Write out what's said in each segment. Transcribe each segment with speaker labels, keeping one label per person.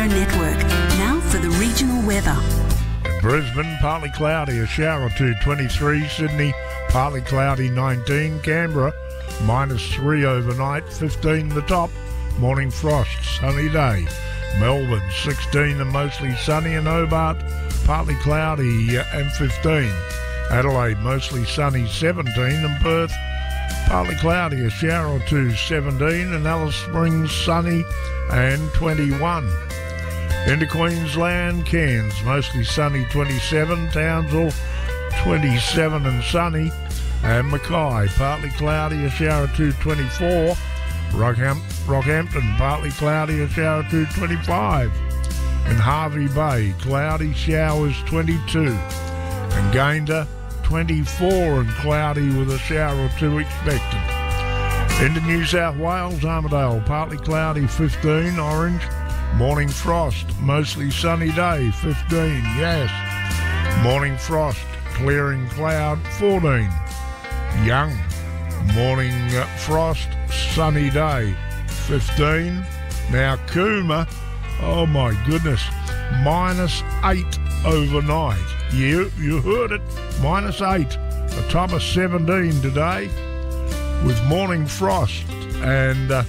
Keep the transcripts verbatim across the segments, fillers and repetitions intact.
Speaker 1: Radio Network. Now for the regional weather.
Speaker 2: Brisbane, partly cloudy, a shower or two, twenty-three. Sydney, partly cloudy, nineteen. Canberra, minus three overnight, fifteen the top. Morning frost, sunny day. Melbourne, sixteen and mostly sunny. And Hobart, partly cloudy and fifteen. Adelaide, mostly sunny, seventeen. And Perth, partly cloudy, a shower or two, seventeen. And Alice Springs, sunny and twenty-one. Into Queensland, Cairns, mostly sunny, twenty-seven. Townsville, twenty-seven and sunny. And Mackay, partly cloudy, a shower or two, twenty-four. Rockham- Rockhampton, partly cloudy, a shower or two, twenty-five. In Hervey Bay, cloudy, showers, twenty-two. And Gayndah, twenty-four and cloudy with a shower or two expected. Into New South Wales, Armidale, partly cloudy, fifteen. Orange, morning frost, mostly sunny day, fifteen, yes. Morning frost, clearing cloud, fourteen. Young, morning uh, frost, sunny day, fifteen. Now Cooma, oh my goodness, minus eight overnight. You, you heard it, minus eight. A top of seventeen today with morning frost and uh,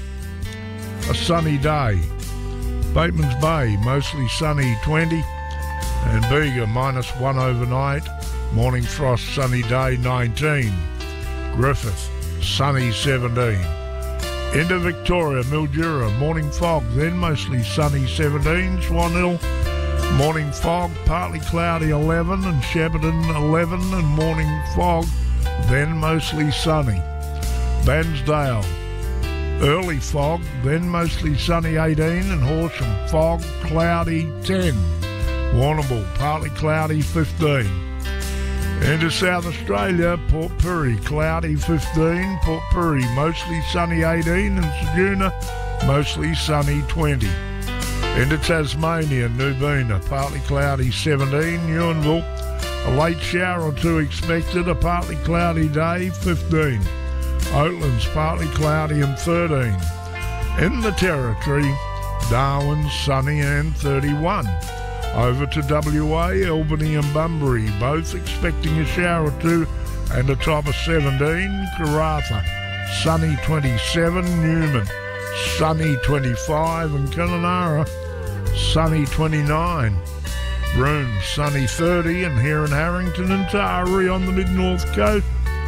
Speaker 2: a sunny day. Bateman's Bay, mostly sunny, twenty. And Bega, minus one overnight. Morning frost, sunny day, nineteen. Griffith, sunny, seventeen. Into Victoria, Mildura, morning fog, then mostly sunny, seventeen. Swan Hill, morning fog, partly cloudy, eleven. And Shepparton, eleven. And morning fog, then mostly sunny. Bairnsdale, early fog, then mostly sunny, eighteen. And Horsham, fog, cloudy, ten. Warrnambool, partly cloudy, fifteen. Into South Australia, Port Pirie, cloudy, fifteen. Port Pirie, mostly sunny, eighteen. And Ceduna, mostly sunny, twenty. Into Tasmania, Nubina, partly cloudy, seventeen. Ewanville, a late shower or two expected, a partly cloudy day, fifteen. Oatlands, partly cloudy and thirteen. In the Territory, Darwin, sunny and thirty-one. Over to W A, Albany and Bunbury, both expecting a shower or two and a top of seventeen. Karratha, sunny, twenty-seven. Newman, sunny, twenty-five. And Kununurra, sunny, twenty-nine. Broome, sunny, thirty. And here in Harrington and Taree on the mid-north coast,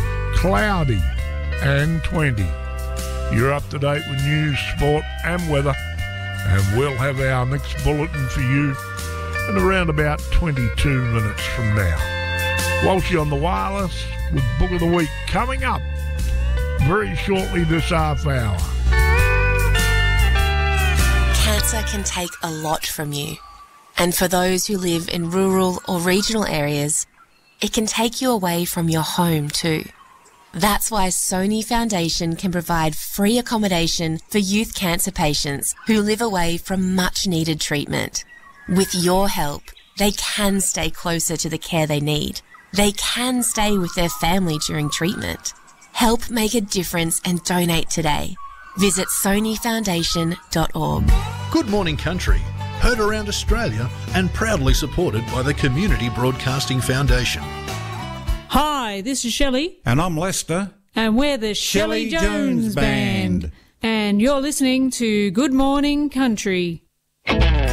Speaker 2: cloudy and twenty. You're up to date with news, sport and weather, and we'll have our next bulletin for you in around about twenty-two minutes from now. Walshy on the wireless with Book of the Week coming up very shortly this half hour.
Speaker 3: Cancer can take a lot from you. And for those who live in rural or regional areas, it can take you away from your home too. That's why Sony Foundation can provide free accommodation for youth cancer patients who live away from much needed treatment. With your help, they can stay closer to the care they need. They can stay with their family during treatment. Help make a difference and donate today. Visit sony foundation dot org.
Speaker 4: Good Morning Country, heard around Australia and proudly supported by the Community Broadcasting Foundation.
Speaker 5: Hi, this is Shelley.
Speaker 6: And I'm Lester.
Speaker 5: And we're the Shelley, Shelley Jones, Jones Band. Band. And you're listening to Good Morning Country.